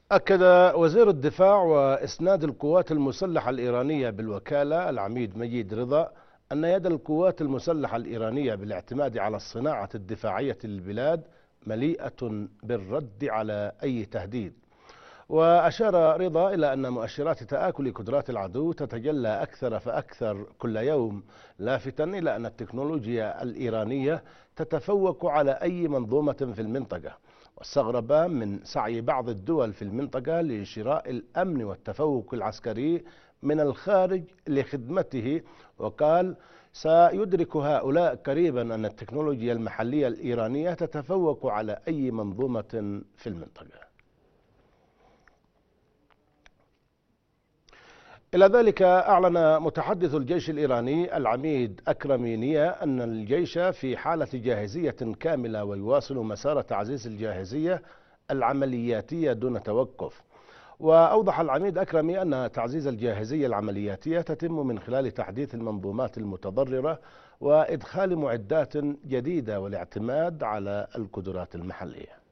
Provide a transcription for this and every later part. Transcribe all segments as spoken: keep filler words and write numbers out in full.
أكد وزير الدفاع وإسناد القوات المسلحة الإيرانية بالوكالة العميد مجيد رضا أن يد القوات المسلحة الإيرانية بالاعتماد على الصناعة الدفاعية للبلاد مليئة بالرد على أي تهديد. وأشار رضا إلى أن مؤشرات تآكل قدرات العدو تتجلى أكثر فأكثر كل يوم، لافتا إلى أن التكنولوجيا الإيرانية تتفوق على أي منظومة في المنطقة، واستغرب من سعي بعض الدول في المنطقة لشراء الأمن والتفوق العسكري من الخارج لخدمته، وقال: سيدرك هؤلاء قريبا أن التكنولوجيا المحلية الإيرانية تتفوق على أي منظومة في المنطقة. إلى ذلك أعلن متحدث الجيش الإيراني العميد أكرمي نيا أن الجيش في حالة جاهزية كاملة ويواصل مسار تعزيز الجاهزية العملياتية دون توقف. وأوضح العميد أكرمي أن تعزيز الجاهزية العملياتية تتم من خلال تحديث المنظومات المتضررة وإدخال معدات جديدة والاعتماد على القدرات المحلية.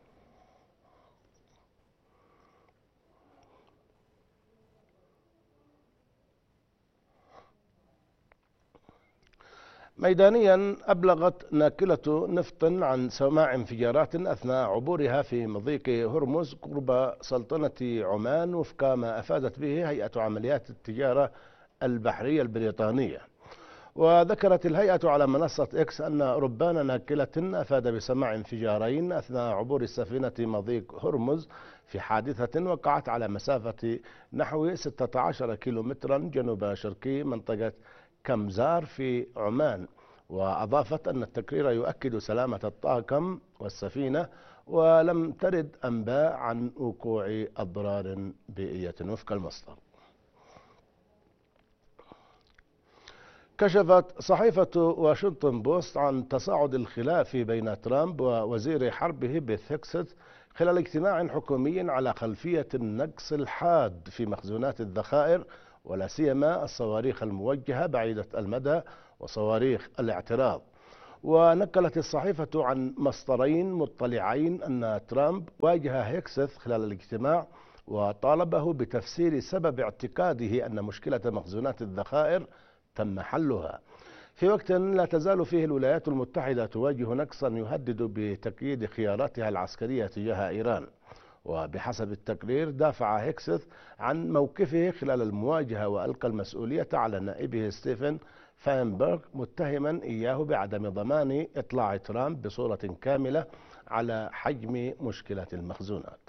ميدانيا، أبلغت ناقلة نفط عن سماع انفجارات أثناء عبورها في مضيق هرمز قرب سلطنة عمان، وفق ما أفادت به هيئة عمليات التجارة البحرية البريطانية. وذكرت الهيئة على منصة إكس أن ربان ناقلة أفاد بسماع انفجارين أثناء عبور السفينة مضيق هرمز في حادثة وقعت على مسافة نحو ستة عشر كيلومترا جنوب شرقي منطقة كمزار في عمان. وأضافت أن التقرير يؤكد سلامة الطاقم والسفينة، ولم ترد أنباء عن وقوع أضرار بيئية وفق المصدر. كشفت صحيفة واشنطن بوست عن تصاعد الخلاف بين ترامب ووزير حربه بيث هيكست خلال اجتماع حكومي على خلفية النقص الحاد في مخزونات الذخائر، ولا سيما الصواريخ الموجهة بعيدة المدى وصواريخ الاعتراض. ونقلت الصحيفة عن مصدرين مطلعين أن ترامب واجه هيكست خلال الاجتماع وطالبه بتفسير سبب اعتقاده أن مشكلة مخزونات الذخائر تم حلها، في وقت لا تزال فيه الولايات المتحدة تواجه نقصا يهدد بتقييد خياراتها العسكرية تجاه إيران. وبحسب التقرير دافع هيكست عن موقفه خلال المواجهة وألقى المسؤولية على نائبه ستيفن فاينبرغ، متهما إياه بعدم ضمان إطلاع ترامب بصورة كاملة على حجم مشكلة المخزونات.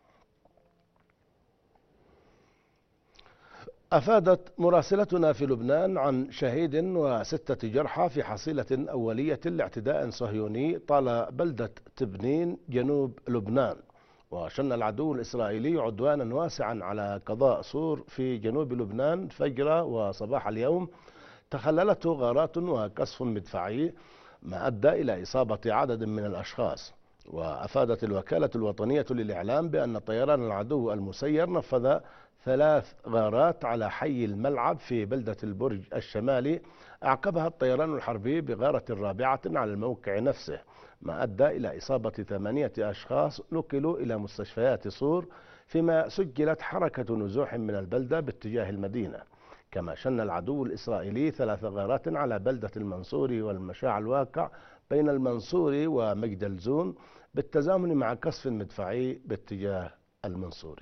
أفادت مراسلتنا في لبنان عن شهيد وستة جرحى في حصيلة أولية لاعتداء صهيوني طال بلدة تبنين جنوب لبنان. وشن العدو الإسرائيلي عدوانا واسعا على قضاء صور في جنوب لبنان فجر وصباح اليوم، تخللته غارات وقصف مدفعي، ما أدى إلى إصابة عدد من الأشخاص. وأفادت الوكالة الوطنية للإعلام بأن طيران العدو المسير نفذ ثلاث غارات على حي الملعب في بلدة البرج الشمالي، أعقبها الطيران الحربي بغارة رابعة على الموقع نفسه، ما أدى إلى إصابة ثمانية أشخاص نقلوا إلى مستشفيات صور، فيما سجلت حركة نزوح من البلدة باتجاه المدينة. كما شن العدو الإسرائيلي ثلاث غارات على بلدة المنصوري والمشاع الواقع بين المنصوري ومجدلزون بالتزامن مع قصف مدفعي باتجاه المنصوري.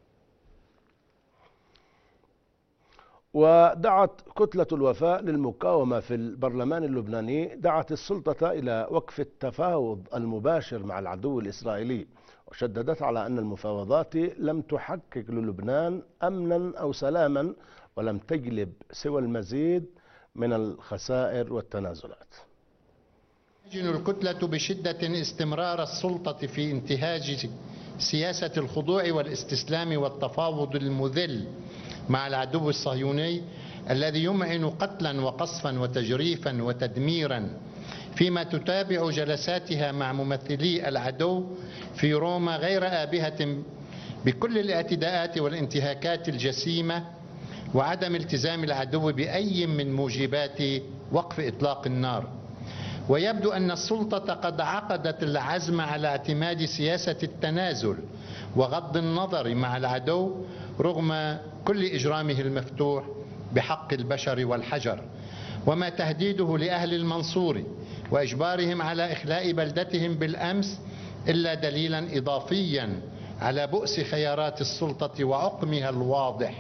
ودعت كتلة الوفاء للمقاومة في البرلمان اللبناني دعت السلطة إلى وقف التفاوض المباشر مع العدو الإسرائيلي، وشددت على أن المفاوضات لم تحقق للبنان أمنا أو سلاما، ولم تجلب سوى المزيد من الخسائر والتنازلات. تجن الكتلة بشدة استمرار السلطة في انتهاج سياسة الخضوع والاستسلام والتفاوض المذل مع العدو الصهيوني الذي يمعن قتلا وقصفا وتجريفا وتدميرا، فيما تتابع جلساتها مع ممثلي العدو في روما غير آبهة بكل الاعتداءات والانتهاكات الجسيمة وعدم التزام العدو بأي من موجبات وقف إطلاق النار. ويبدو أن السلطة قد عقدت العزم على اعتماد سياسة التنازل وغض النظر مع العدو رغم كل إجرامه المفتوح بحق البشر والحجر، وما تهديده لأهل المنصورة وإجبارهم على إخلاء بلدتهم بالأمس إلا دليلا إضافيا على بؤس خيارات السلطة وعقمها الواضح.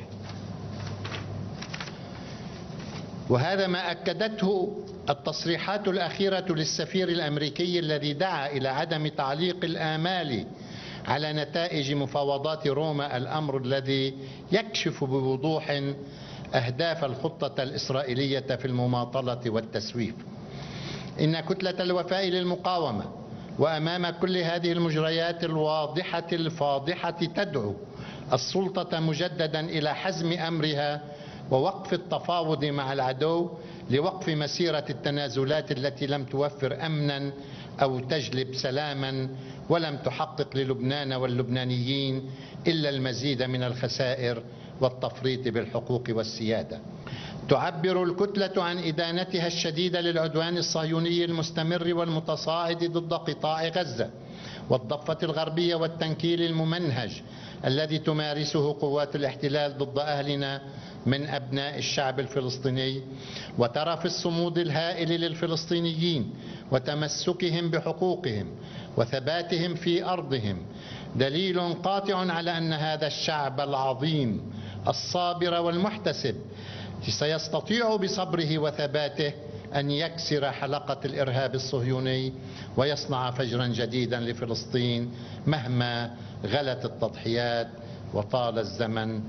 وهذا ما أكدته التصريحات الأخيرة للسفير الأمريكي الذي دعا إلى عدم تعليق الآمال على نتائج مفاوضات روما، الأمر الذي يكشف بوضوح أهداف الخطة الإسرائيلية في المماطلة والتسويف. إن كتلة الوفاء للمقاومة وأمام كل هذه المجريات الواضحة الفاضحة تدعو السلطة مجددا إلى حزم أمرها ووقف التفاوض مع العدو لوقف مسيرة التنازلات التي لم توفر أمنا أو تجلب سلاما ولم تحقق للبنان واللبنانيين إلا المزيد من الخسائر والتفريط بالحقوق والسيادة. تعبر الكتلة عن إدانتها الشديدة للعدوان الصهيوني المستمر والمتصاعد ضد قطاع غزة والضفة الغربية والتنكيل الممنهج الذي تمارسه قوات الاحتلال ضد أهلنا من أبناء الشعب الفلسطيني، وترى في الصمود الهائل للفلسطينيين وتمسكهم بحقوقهم وثباتهم في أرضهم دليل قاطع على أن هذا الشعب العظيم الصابر والمحتسب سيستطيع بصبره وثباته أن يكسر حلقة الإرهاب الصهيوني ويصنع فجرا جديدا لفلسطين مهما غلت التضحيات وطال الزمن.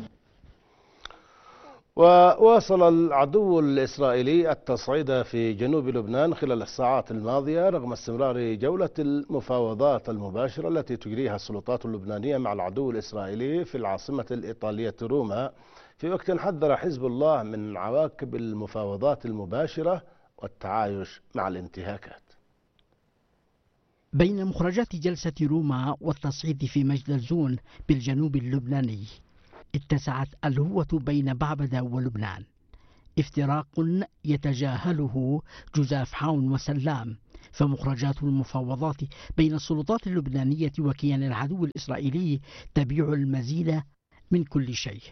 وواصل العدو الإسرائيلي التصعيد في جنوب لبنان خلال الساعات الماضية رغم استمرار جولة المفاوضات المباشرة التي تجريها السلطات اللبنانية مع العدو الإسرائيلي في العاصمة الإيطالية روما، في وقت حذر حزب الله من عواقب المفاوضات المباشرة والتعايش مع الانتهاكات. بين مخرجات جلسة روما والتصعيد في مجدلزون بالجنوب اللبناني اتسعت الهوة بين بعبدة ولبنان، افتراق يتجاهله جوزيف عون وسلام، فمخرجات المفاوضات بين السلطات اللبنانية وكيان العدو الإسرائيلي تبيع المزيد من كل شيء.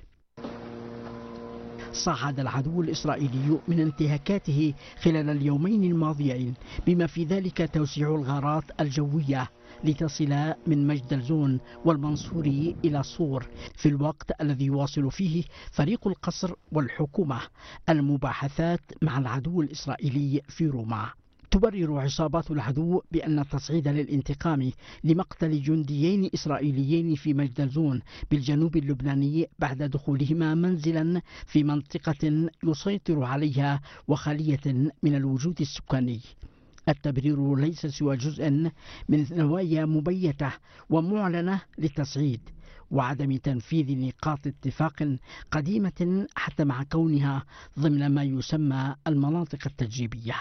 صعد العدو الإسرائيلي من انتهاكاته خلال اليومين الماضيين بما في ذلك توسيع الغارات الجوية لتصل من مجدلزون والمنصوري إلى صور، في الوقت الذي يواصل فيه فريق القصر والحكومة المباحثات مع العدو الإسرائيلي في روما. تبرر عصابات العدو بأن التصعيد للانتقام لمقتل جنديين إسرائيليين في مجدلزون بالجنوب اللبناني بعد دخولهما منزلا في منطقة يسيطر عليها وخالية من الوجود السكاني. التبرير ليس سوى جزء من نوايا مبيتة ومعلنة للتصعيد وعدم تنفيذ نقاط اتفاق قديمة حتى مع كونها ضمن ما يسمى المناطق التجريبية.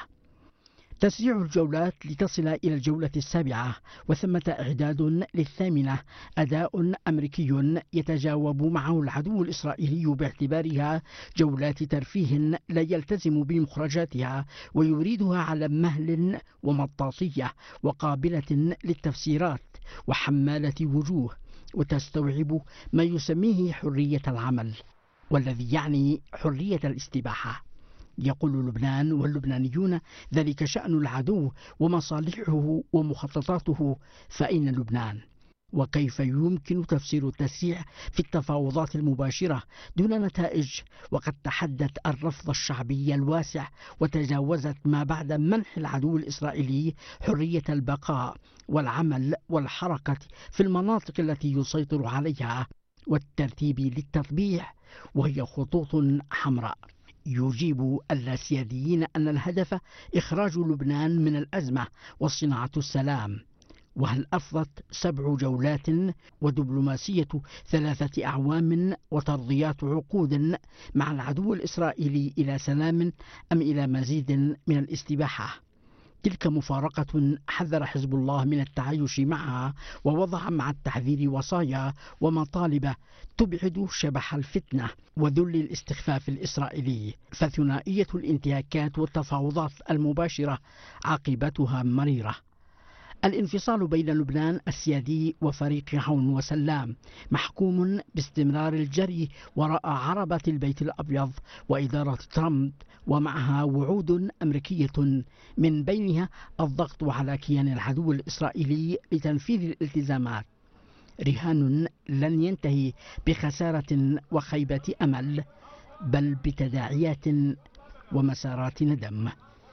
تسريع الجولات لتصل إلى الجولة السابعة وثمة إعداد للثامنة، أداء أمريكي يتجاوب معه العدو الإسرائيلي باعتبارها جولات ترفيه لا يلتزم بمخرجاتها ويريدها على مهل ومطاطية وقابلة للتفسيرات وحمالة وجوه، وتستوعب ما يسميه حرية العمل والذي يعني حرية الاستباحة. يقول لبنان واللبنانيون ذلك شأن العدو ومصالحه ومخططاته، فأين لبنان؟ وكيف يمكن تفسير التسريع في التفاوضات المباشرة دون نتائج وقد تحدت الرفض الشعبي الواسع وتجاوزت ما بعد منح العدو الإسرائيلي حرية البقاء والعمل والحركة في المناطق التي يسيطر عليها والترتيب للتطبيع، وهي خطوط حمراء. يجيب اللاسياديين أن الهدف إخراج لبنان من الأزمة وصناعة السلام، وهل أفضت سبع جولات ودبلوماسية ثلاثة أعوام وترضيات عقود مع العدو الإسرائيلي إلى سلام أم إلى مزيد من الاستباحة؟ تلك مفارقة حذر حزب الله من التعايش معها، ووضع مع التحذير وصايا ومطالب تبعد شبح الفتنة وذل الاستخفاف الإسرائيلي. فثنائية الانتهاكات والتفاوضات المباشرة عاقبتها مريرة. الانفصال بين لبنان السيادي وفريق عون وسلام محكوم باستمرار الجري وراء عربة البيت الأبيض وإدارة ترامب، ومعها وعود أمريكية من بينها الضغط على كيان العدو الإسرائيلي لتنفيذ الالتزامات. رهان لن ينتهي بخسارة وخيبة أمل، بل بتداعيات ومسارات ندم.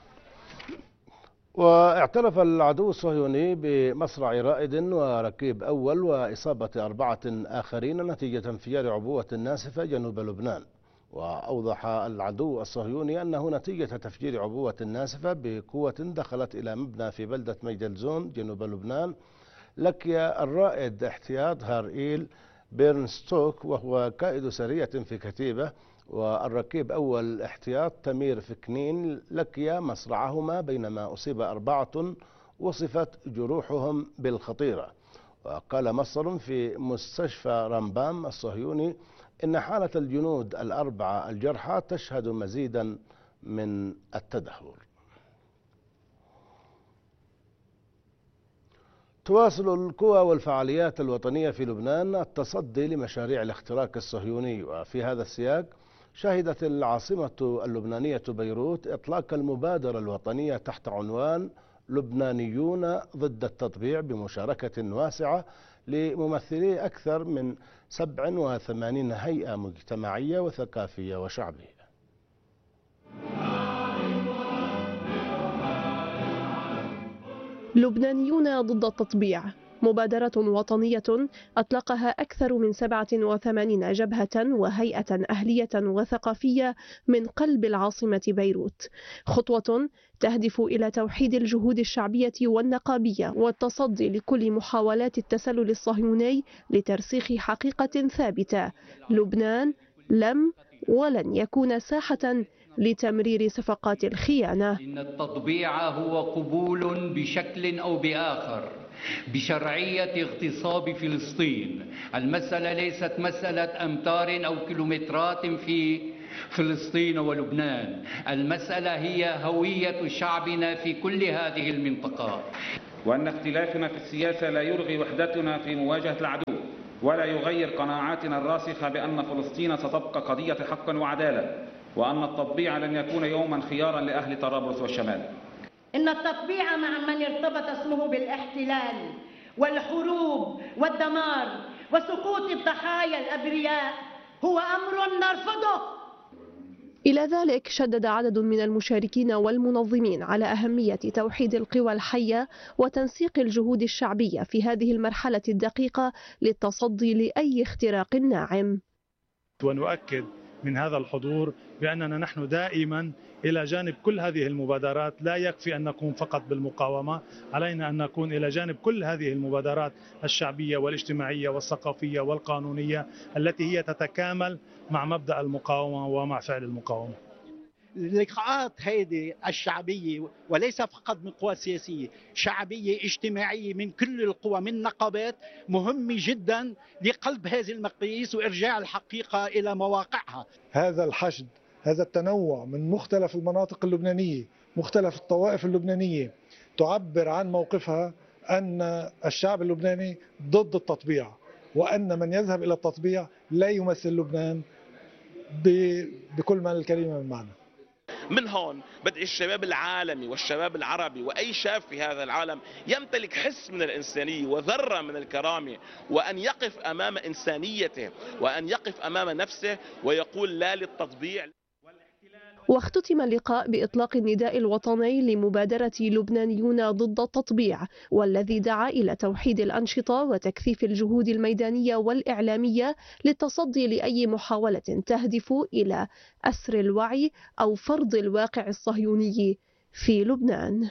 واعترف العدو الصهيوني بمصرع رائد وركيب أول وإصابة أربعة آخرين نتيجة انفجار عبوة ناسفة جنوب لبنان. وأوضح العدو الصهيوني أنه نتيجة تفجير عبوة ناسفة بقوة دخلت إلى مبنى في بلدة ميدلزون جنوب لبنان لقي الرائد احتياط هارئيل بيرنستوك وهو قائد سرية في كتيبة، والركيب أول احتياط تمير فكنين لقي مصرعهما، بينما أصيب أربعة وصفت جروحهم بالخطيرة. وقال مصدر في مستشفى رمبام الصهيوني إن حالة الجنود الأربعة الجرحى تشهد مزيدا من التدهور. تواصل القوى والفعاليات الوطنية في لبنان التصدي لمشاريع الاختراق الصهيوني، وفي هذا السياق شهدت العاصمة اللبنانية بيروت إطلاق المبادرة الوطنية تحت عنوان لبنانيون ضد التطبيع بمشاركة واسعة لممثلي أكثر من سبع وثمانين هيئة مجتمعية وثقافية وشعبية. لبنانيون ضد التطبيع مبادرة وطنية أطلقها أكثر من سبعة وثمانين جبهة وهيئة أهلية وثقافية من قلب العاصمة بيروت، خطوة تهدف إلى توحيد الجهود الشعبية والنقابية والتصدي لكل محاولات التسلل الصهيوني لترسيخ حقيقة ثابتة: لبنان لم ولن يكون ساحة لتمرير صفقات الخيانة. إن التطبيع هو قبول بشكل أو بآخر بشرعية اغتصاب فلسطين. المسألة ليست مسألة أمتار أو كيلومترات في فلسطين ولبنان، المسألة هي هوية شعبنا في كل هذه المنطقة، وأن اختلافنا في السياسة لا يلغي وحدتنا في مواجهة العدو ولا يغير قناعاتنا الراسخة بأن فلسطين ستبقى قضية حق وعدالة، وأن التطبيع لن يكون يوما خيارا لأهل طرابلس والشمال. إن التطبيع مع من ارتبط اسمه بالاحتلال والحروب والدمار وسقوط الضحايا الأبرياء هو أمر نرفضه. إلى ذلك شدد عدد من المشاركين والمنظمين على أهمية توحيد القوى الحية وتنسيق الجهود الشعبية في هذه المرحلة الدقيقة للتصدي لأي اختراق ناعم. ونؤكد من هذا الحضور بأننا نحن دائما إلى جانب كل هذه المبادرات. لا يكفي أن نكون فقط بالمقاومة، علينا أن نكون إلى جانب كل هذه المبادرات الشعبية والاجتماعية والثقافية والقانونية التي هي تتكامل مع مبدأ المقاومة ومع فعل المقاومة. اللقاءات هذه الشعبية وليس فقط من قوى سياسية، شعبية اجتماعية من كل القوى من نقابات، مهمة جدا لقلب هذه المقاييس وإرجاع الحقيقة إلى مواقعها. هذا الحشد، هذا التنوع من مختلف المناطق اللبنانية، مختلف الطوائف اللبنانية، تعبر عن موقفها أن الشعب اللبناني ضد التطبيع، وأن من يذهب إلى التطبيع لا يمثل لبنان بكل معنى الكلمة من معنى. من هون بدء الشباب العالمي والشباب العربي وأي شاب في هذا العالم يمتلك حس من الإنسانية وذرة من الكرامة، وأن يقف أمام إنسانيته وأن يقف أمام نفسه ويقول لا للتطبيع. واختتم اللقاء بإطلاق النداء الوطني لمبادرة لبنانيون ضد التطبيع، والذي دعا إلى توحيد الأنشطة وتكثيف الجهود الميدانية والإعلامية للتصدي لأي محاولة تهدف إلى أسر الوعي أو فرض الواقع الصهيوني في لبنان.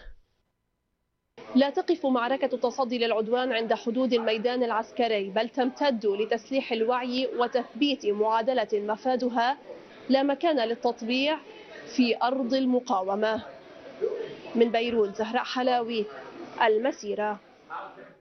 لا تقف معركة التصدي للعدوان عند حدود الميدان العسكري، بل تمتد لتسليح الوعي وتثبيت معادلة مفادها لا مكان للتطبيع في أرض المقاومة. من بيروت زهراء حلاوي، المسيرة.